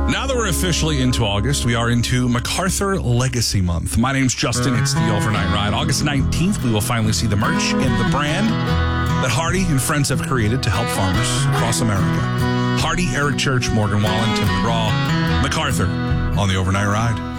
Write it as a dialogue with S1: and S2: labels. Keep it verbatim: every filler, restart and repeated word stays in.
S1: Now that we're officially into August, we are into MacArthur Legacy Month. My name's Justin. It's the Overnight Ride. August nineteenth, we will finally see the merch and the brand that Hardy and friends have created to help farmers across America. Hardy, Eric Church, Morgan Wallen, Tim McGraw, MacArthur on the Overnight Ride.